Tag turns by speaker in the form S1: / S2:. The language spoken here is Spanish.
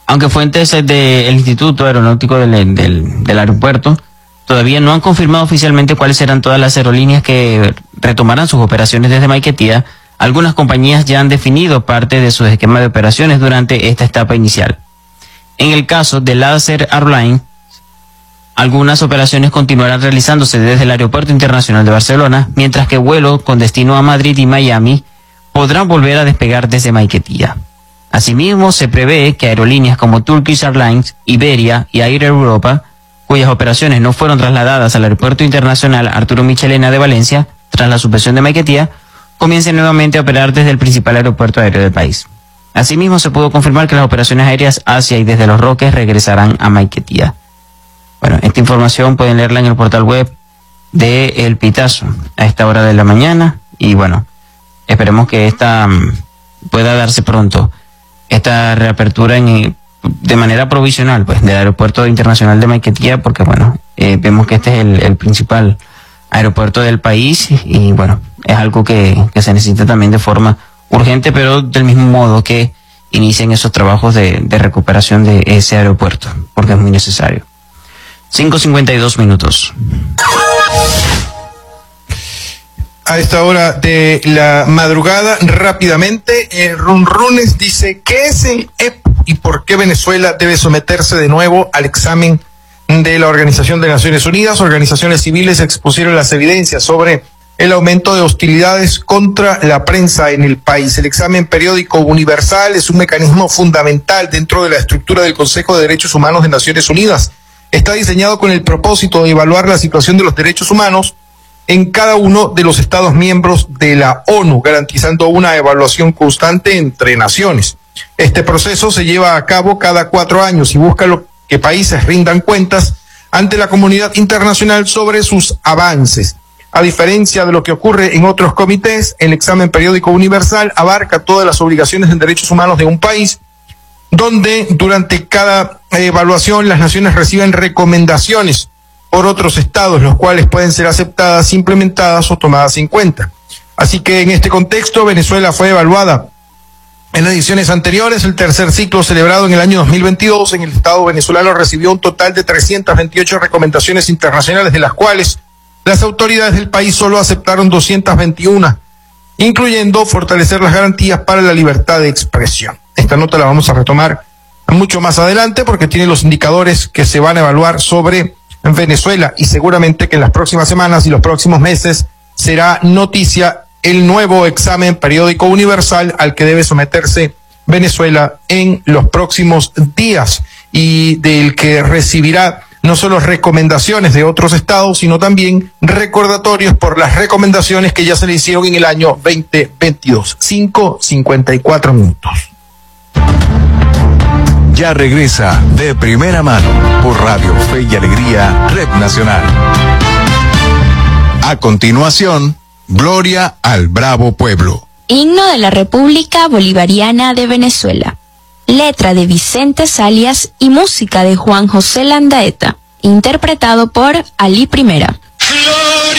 S1: Aunque fuentes del Instituto Aeronáutico del aeropuerto todavía no han confirmado oficialmente cuáles serán todas las aerolíneas que retomarán sus operaciones desde Maiquetía, algunas compañías ya han definido parte de sus esquemas de operaciones durante esta etapa inicial. En el caso de Laser Airlines, algunas operaciones continuarán realizándose desde el Aeropuerto Internacional de Barcelona, mientras que vuelos con destino a Madrid y Miami podrán volver a despegar desde Maiquetía. Asimismo, se prevé que aerolíneas como Turkish Airlines, Iberia y Air Europa, cuyas operaciones no fueron trasladadas al Aeropuerto Internacional Arturo Michelena de Valencia tras la suspensión de Maiquetía, comiencen nuevamente a operar desde el principal aeropuerto aéreo del país. Asimismo, se pudo confirmar que las operaciones aéreas hacia y desde Los Roques regresarán a Maiquetía. Bueno, esta información pueden leerla en el portal web de El Pitazo a esta hora de la mañana y bueno, esperemos que esta pueda darse pronto, esta reapertura de manera provisional pues del Aeropuerto Internacional de Maiquetía, porque bueno, vemos que este es el principal aeropuerto del país y bueno, es algo que se necesita también de forma urgente, pero del mismo modo que inicien esos trabajos de recuperación de ese aeropuerto, porque es muy necesario. 5:52 minutos.
S2: A esta hora de la madrugada, rápidamente, Runrunes dice, ¿qué es el EPO y por qué Venezuela debe someterse de nuevo al examen de la Organización de Naciones Unidas? Organizaciones civiles expusieron las evidencias sobre el aumento de hostilidades contra la prensa en el país. El examen periódico universal es un mecanismo fundamental dentro de la estructura del Consejo de Derechos Humanos de Naciones Unidas. Está diseñado con el propósito de evaluar la situación de los derechos humanos en cada uno de los Estados miembros de la ONU, garantizando una evaluación constante entre naciones. Este proceso se lleva a cabo cada 4 años y busca que países rindan cuentas ante la comunidad internacional sobre sus avances. A diferencia de lo que ocurre en otros comités, el examen periódico universal abarca todas las obligaciones en derechos humanos de un país, donde durante cada evaluación las naciones reciben recomendaciones por otros estados, los cuales pueden ser aceptadas, implementadas o tomadas en cuenta. Así que en este contexto, Venezuela fue evaluada en ediciones anteriores. El tercer ciclo celebrado en el año 2022 en el estado venezolano recibió un total de 328 recomendaciones internacionales, de las cuales las autoridades del país solo aceptaron 221, incluyendo fortalecer las garantías para la libertad de expresión. Esta nota la vamos a retomar mucho más adelante porque tiene los indicadores que se van a evaluar sobre Venezuela y seguramente que en las próximas semanas y los próximos meses será noticia el nuevo examen periódico universal al que debe someterse Venezuela en los próximos días y del que recibirá no solo recomendaciones de otros estados, sino también recordatorios por las recomendaciones que ya se le hicieron en el año 2022. 5:54 minutos.
S3: Ya regresa De Primera Mano por Radio Fe y Alegría, Red Nacional. A continuación, Gloria al Bravo Pueblo.
S4: Himno de la República Bolivariana de Venezuela. Letra de Vicente Salias y música de Juan José Landaeta. Interpretado por Ali Primera.